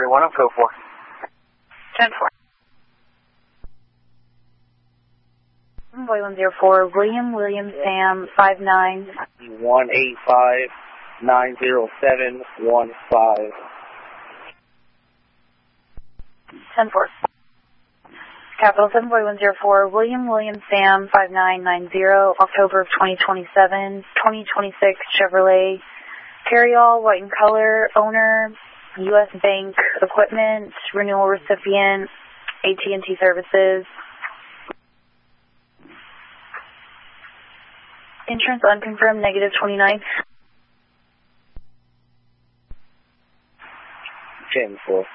41 on code 4. 10-4. Envoy 104, William Sam 59. 185-907-15. 10-4. Capital 7 Boy 104, William Sam 5990, October of 2027, 2026 Chevrolet, carry-all, white in color, owner, U.S. Bank equipment, renewal recipient, AT&T services. Insurance unconfirmed, negative 29. 10-4.